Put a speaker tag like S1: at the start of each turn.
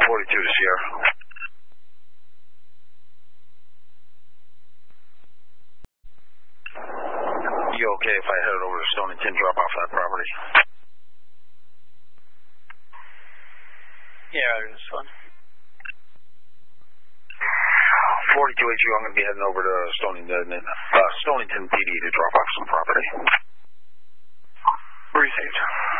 S1: 42 to Sierra. You okay if I head over to Stonington, drop off that property?
S2: Yeah, it's fun.
S1: 42HU, I'm going to be heading over to Stonington PD to drop off some property.
S2: Received.